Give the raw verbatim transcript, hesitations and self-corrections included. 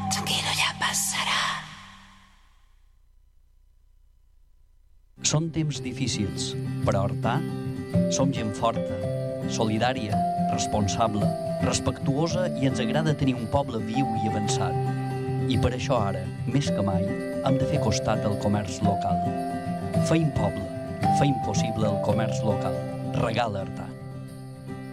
Tranquilo, ya passarà. Són temps difícils, però a Artà som gent forta, solidària, responsable, respectuosa i ens agrada tenir un poble viu i avançat. I per això ara, més que mai, hem de fer costat al comerç local. Feim poble, feim possible el comerç local. Regala Artà.